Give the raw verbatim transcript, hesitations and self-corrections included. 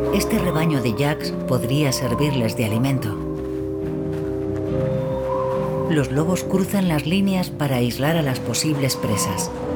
este rebaño de yaks podría servirles de alimento. Los lobos cruzan las líneas para aislar a las posibles presas.